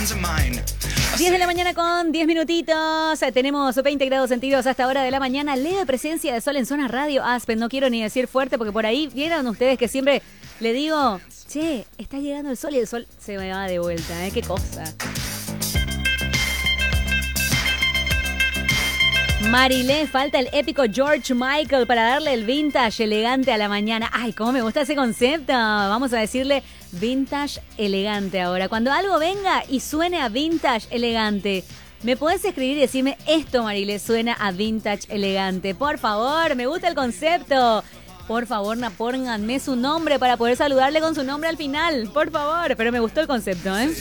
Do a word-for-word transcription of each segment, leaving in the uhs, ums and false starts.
diez de la mañana con diez minutitos. Tenemos veinte grados centígrados hasta hora de la mañana. Leve presencia de sol en Zona Radio Aspen. No quiero ni decir fuerte porque por ahí vieron ustedes que siempre le digo, che, está llegando el sol y el sol se me va de vuelta, ¿eh? Qué cosa. Marilé, falta el épico George Michael para darle el vintage elegante a la mañana. Ay, cómo me gusta ese concepto. Vamos a decirle vintage elegante ahora. Cuando algo venga y suene a vintage elegante, ¿me podés escribir y decirme esto, Marilé, suena a vintage elegante? Por favor, me gusta el concepto. Por favor, pónganme su nombre para poder saludarle con su nombre al final. Por favor, pero me gustó el concepto, ¿eh?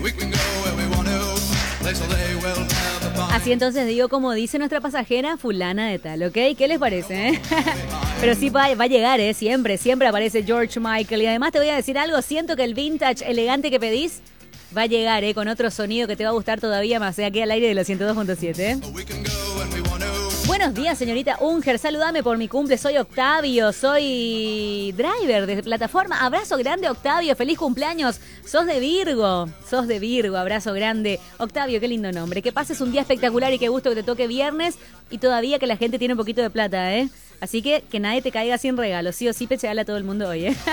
Así entonces digo, como dice nuestra pasajera, fulana de tal, ¿ok? ¿Qué les parece? Eh? Pero sí va, va a llegar, ¿eh? Siempre, siempre aparece George Michael. Y además te voy a decir algo, siento que el vintage elegante que pedís va a llegar, ¿eh? Con otro sonido que te va a gustar todavía más, ¿eh? Aquí al aire de los ciento dos punto siete, ¿eh? Buenos días, señorita Unger. Saludame por mi cumple. Soy Octavio. Soy driver de plataforma. Abrazo grande, Octavio. Feliz cumpleaños. Sos de Virgo. Sos de Virgo. Abrazo grande. Octavio, qué lindo nombre. Que pases un día espectacular y qué gusto que te toque viernes. Y todavía que la gente tiene un poquito de plata, ¿eh? Así que que nadie te caiga sin regalo. Sí o sí, pecheale a todo el mundo hoy, ¿eh?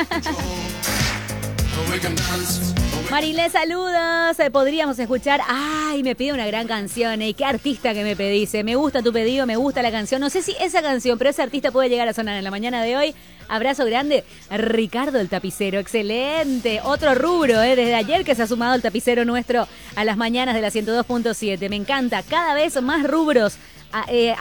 Marilé, saludos. Podríamos escuchar. Ay, me pide una gran canción. ¿eh? Qué artista que me pedís. ¿eh? Me gusta tu pedido, me gusta la canción. No sé si esa canción, pero ese artista puede llegar a sonar en la mañana de hoy. Abrazo grande. Ricardo el tapicero. Excelente. Otro rubro, ¿eh? Desde ayer que se ha sumado el tapicero nuestro a las mañanas de la ciento dos punto siete. Me encanta. Cada vez más rubros. A, eh,